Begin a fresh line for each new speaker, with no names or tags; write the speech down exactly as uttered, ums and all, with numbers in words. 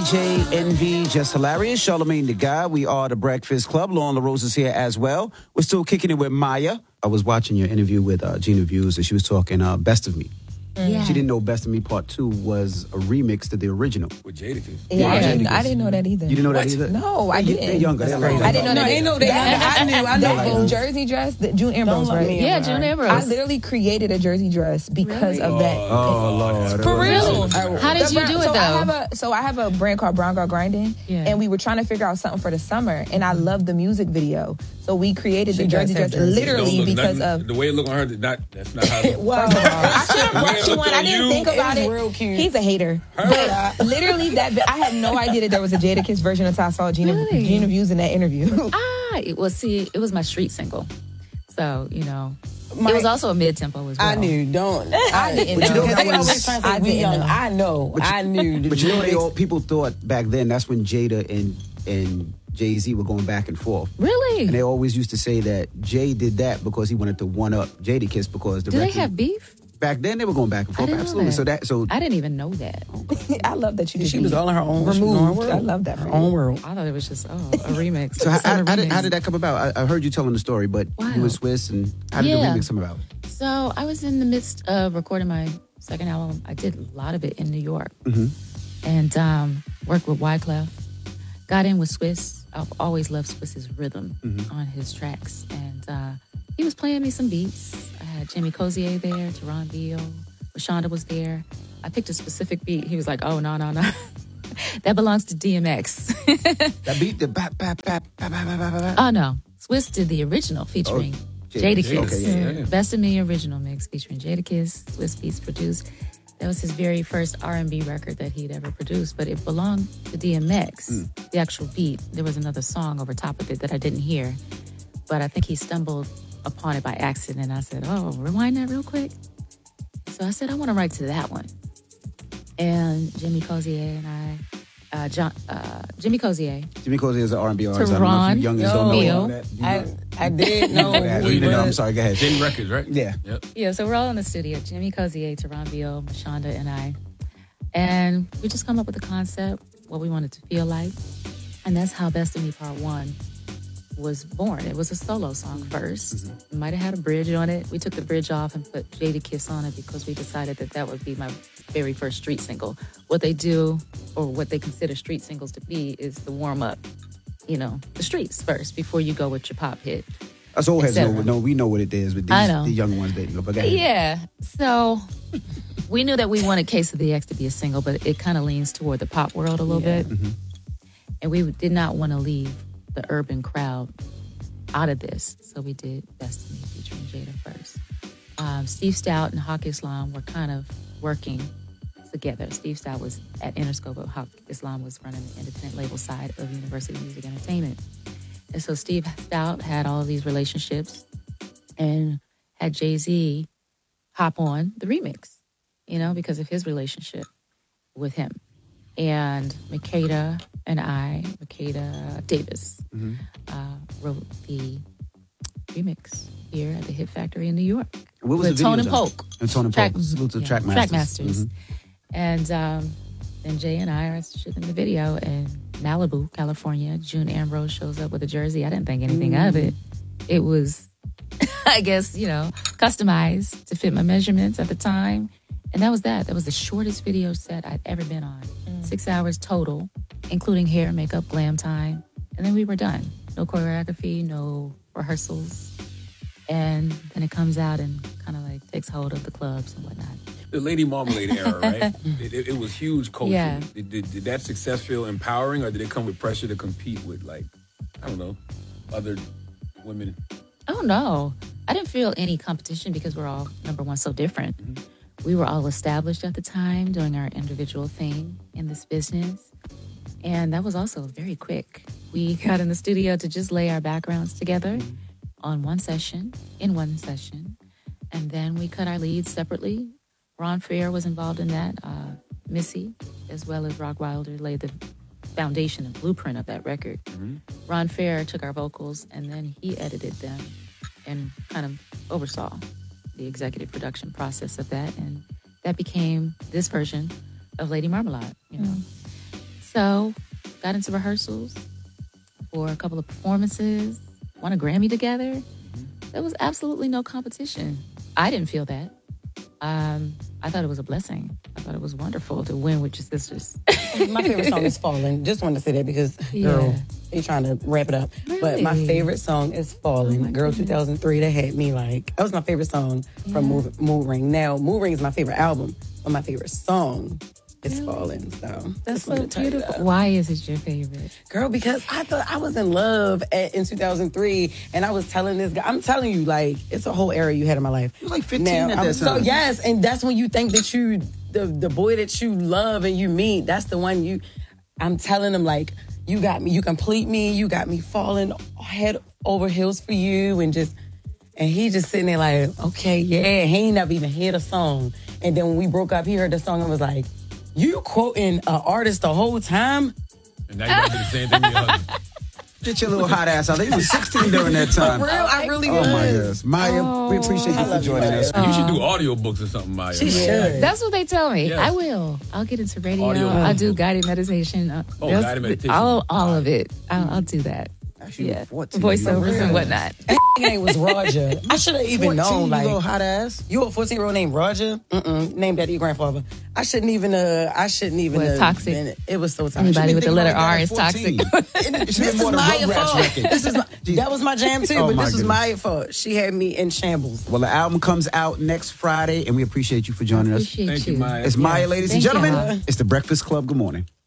J, Envy, Just Hilarious, Charlamagne the Guy. We are the Breakfast Club. Lauren LaRose is here as well. We're still kicking it with Maya. I was watching your interview with uh, Gina Views, and she was talking uh, Best of Me.
Yeah.
She didn't know Best of Me Part two was a remix to the original.
With Jadakiss.
Yeah, I,
Jadakiss.
didn't, I didn't know that either.
You didn't know
What?
that either?
No, I
They-
didn't.
They're younger. They're like
I didn't know
No,
that.
ain't no they. I knew. I
That
know.
Jersey dress, the June Ambrose,
Don't let
right?
me
Yeah,
ever
June
learn.
Ambrose.
I literally created a jersey dress because
Really?
of that.
Oh, Lord.
For real?
How did
The
you
brand-
do it
so
though?
I have a, so I have a brand called Brown Girl Grinding,
Yeah.
and we were trying to figure out something for the summer, and I love the music video, so we created
She
the jersey
does have
dress
jerseys.
literally
Don't look
because
nothing-
of.
the way it looked on her. Did not. That's not how. It,
Well, I should have brought you one. I didn't
You-
think about
It's
it.
real cute.
He's a hater. But literally, that I had no idea that there was a Jadakiss version until I saw Gina,
Really?
Gina Views in that interview.
Ah, it was see, it was my street single. So, you know,
My-
it was also a mid-tempo as well.
I knew. Don't.
I didn't
But you
know.
know
They
that was-
always trying to say
I
we
didn't
young.
know.
I know. I knew.
But you know, they all, people thought back then that's when Jada and and Jay-Z were going back and forth.
Really?
And they always used to say that Jay did that because he wanted to one up Jadakiss because the
Do they
record-
have beef?
back then they were going back and
I
forth.
didn't know
Absolutely.
that.
So that so
I didn't even know that.
I love that you. Did
She was all in her own
removed.
world.
I love that.
Her own world.
I thought it was just, oh, a remix.
So how,
Summer
how, did,
remix.
how did that come about? I, I heard you telling the story, but
Wow.
you were Swiss, and how did
Yeah.
the remix come about?
So I was in the midst of recording my second album. I did a lot of it in New York.
Mm-hmm.
And um, worked with Wyclef. Got in with Swiss. I've always loved Swiss's rhythm
Mm-hmm.
on his tracks. And uh, he was playing me some beats. I had Jamie Cozier there, Teron Beal, Rashonda was there. I picked a specific beat. He was like, oh, no, no, no. That belongs to D M X.
That beat, the bap, bap, bap, bap, bap, bap, bap, bap.
Oh, no. Swiss did the original featuring
Jada-
Jadakiss.
okay, yeah, yeah.
Best of Me original mix featuring Jadakiss. Swiss Beats produced. That was his very first R and B record that he'd ever produced, but it belonged to D M X,
Mm.
the actual beat. There was another song over top of it that I didn't hear, but I think he stumbled upon it by accident. And I said, oh, rewind that real quick. So I said, I want to write to that one. And Jimmy Cozier and I, uh, John, uh, Jimmy Cozier,
Jimmy Cozier is an R and B artist. I don't know if you
Teron
youngins don't know
Beal.
all that. You
I
know?
I did know.
Go ahead.
who
You
he
didn't know. I'm
was.
sorry. Go ahead.
J Records, right?
Yeah.
Yep.
Yeah, so we're all in the studio. Jimmy Cozier, Teron Beal, Shonda, and I. And we just come up with a concept, what we wanted to feel like. And that's how Best of Me Part One was born. It was a solo song 1st It might have had a bridge on it. We took the bridge off and put Jadakiss on it because we decided that that would be my very first street single. What they do, or what they consider street singles to be, is the warm up, you know, the streets first before you go with your pop hit.
Us old heads
et
know,
cetera.
know. We know what it is, but these,
I know.
the young ones didn't know. But go ahead.
Yeah. So we knew that we wanted Case of the X to be a single, but it kind of leans toward the pop world a little bit. And we did not want to leave the urban crowd out of this. So we did Best of Me featuring Jada first. Um, Steve Stout and Hawk Islam were kind of working together. Steve Stout was at Interscope, but Hawk Islam was running the independent label side of Universal Music Entertainment. And so Steve Stout had all of these relationships and had Jay-Z hop on the remix, you know, because of his relationship with him. And Makeda and I, Makeda Davis, uh, wrote the remix here at the Hit Factory in New York.
What was
with
the
Tone
video
and
done?
Polk.
And Tone and
Track-
Polk. Salute to
yeah,
Track Masters.
Track Masters.
Mhm.
And um, then Jay and I are shooting the video in Malibu, California. June Ambrose shows up with a jersey. I didn't think anything of it. It was, I guess, you know, customized to fit my measurements at the time. And that was that. That was the shortest video set I'd ever been on. Six hours total, including hair, makeup, glam time. And then we were done. No choreography, no rehearsals. And then it comes out and kind of like takes hold of the clubs and whatnot.
The Lady Marmalade era, right? it, it, it was huge culture.
Yeah.
Did, did, did that success feel empowering, or did it come with pressure to compete with, like, I don't know, other women?
Oh, no. I didn't feel any competition because we're all, number one, so different. We were all established at the time, doing our individual thing in this business. And that was also very quick. We got in the studio to just lay our backgrounds together on one session, in one session. And then we cut our leads separately. Ron Fair was involved in that. Uh, Missy, as well as Rock Wilder, laid the foundation and blueprint of that record. Ron Fair took our vocals and then he edited them and kind of oversaw the executive production process of that. And that became this version of Lady Marmalade, you know. So, got into rehearsals for a couple of performances, won a Grammy together. There was absolutely no competition. I didn't feel that. Um, I thought it was a blessing. I thought it was wonderful to win with your sisters.
My favorite song is Falling. Just wanted to say that because,
Yeah.
girl, they trying to wrap it up. But my
Really?
favorite song is Falling.
Oh, my
girl,
goodness.
two thousand three, that had me like, that was my favorite song from Mood, Mood Ring. Now, Mood Ring is my favorite album, but my favorite song is Falling. So
That's
just
so
wanted to tell you
beautiful.
that.
Why is it your favorite?
Girl, because I thought I was in love at, in two thousand three, and I was telling this guy, I'm telling you, like, it's a whole era you had in my life.
You was like fifteen
Now,
at
I'm-
that
So,
time.
yes, and that's when you think that you, the, the boy that you love and you meet, that's the one you, I'm telling him, like, you got me, you complete me, you got me falling head over heels for you, and just, and he just sitting there like, okay, yeah, he ain't never even heard a song. And then when we broke up, he heard the song and was like, you quoting an artist the whole time?
And now you gotta do the same thing to your husband.
Get your little hot ass out there. You was sixteen during that time.
For real, I really
Oh
was.
my goodness. Maya, we appreciate you for joining us.
You should do audiobooks or something, Maya.
She should.
That's what they tell me.
Yes.
I will. I'll get into radio.
Audio.
I'll do guided meditation. Uh,
Oh,
there's-
guided meditation.
All, all of it. I'll, I'll do that.
Actually, you were
Yeah.
fourteen.
Voiceovers
You
and
were-
whatnot.
name was Roger. I should have even known.
fourteen, you
Like,
little hot ass.
you a fourteen year old named Roger? Mm-mm. Named after your grandfather. I shouldn't even. Uh, I shouldn't even.
What,
uh,
toxic?
been- It was so toxic.
Anybody with the
Thinking
letter
about
R
that
is
at
toxic.
fourteen. It
This
should
is
be more than
Maya
Rugrats
fault.
record.
This is my, that was my jam too,
Oh,
but
my
this was
goodness.
Maya fault. She had me in shambles.
Well, the album comes out next Friday, and we appreciate you for joining us.
Appreciate
Thank you,
you.
Maya.
It's Maya, ladies and
Thank
gentlemen.
you.
It's the Breakfast Club. Good morning.